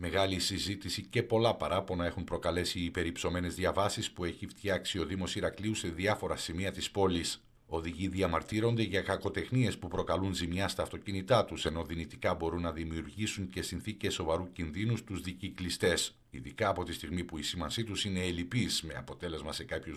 Μεγάλη συζήτηση και πολλά παράπονα έχουν προκαλέσει οι υπερυψωμένες διαβάσεις που έχει φτιάξει ο Δήμος Ηρακλείου σε διάφορα σημεία της πόλης. Οδηγοί διαμαρτύρονται για κακοτεχνίες που προκαλούν ζημιά στα αυτοκίνητά τους, ενώ δυνητικά μπορούν να δημιουργήσουν και συνθήκες σοβαρού κινδύνου στους δικυκλιστές, ειδικά από τη στιγμή που η σήμανσή τους είναι ελλειπής, με αποτέλεσμα σε κάποιους